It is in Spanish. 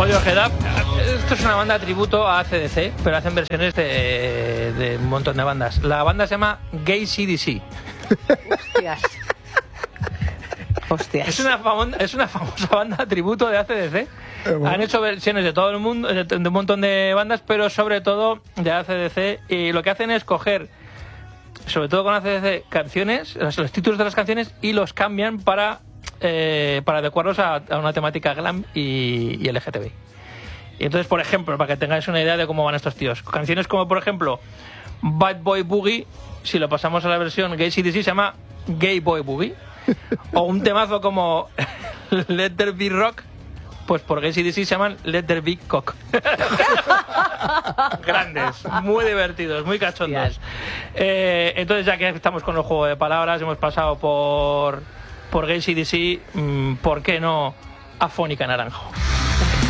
Audio Head Up. Esto es una banda de tributo a AC/DC, pero hacen versiones de un montón de bandas. La banda se llama Gay CDC. Hostias. Hostias. Es una famosa banda de tributo de AC/DC. Bueno. Han hecho versiones de todo el mundo, de un montón de bandas, pero sobre todo de AC/DC. Y lo que hacen es coger, sobre todo con AC/DC, canciones, los títulos de las canciones, y los cambian para adecuarlos a una temática glam y LGTB. Y entonces, por ejemplo, para que tengáis una idea de cómo van estos tíos, canciones como, por ejemplo, Bad Boy Boogie, si lo pasamos a la versión Gay CDC, se llama Gay Boy Boogie. O un temazo como Let There Be Rock, pues por Gay CDC se llaman Let There Be Cock. Grandes, muy divertidos, muy cachondos. Entonces, ya que estamos con el juego de palabras, hemos pasado por Gay CDC, ¿por qué no Afónica Naranjo?